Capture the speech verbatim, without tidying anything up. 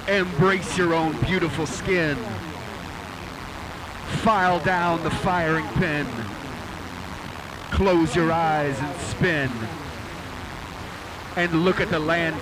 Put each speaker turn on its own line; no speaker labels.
Embrace your own beautiful skin. File down the firing pin. Close your eyes and spin. And look at the land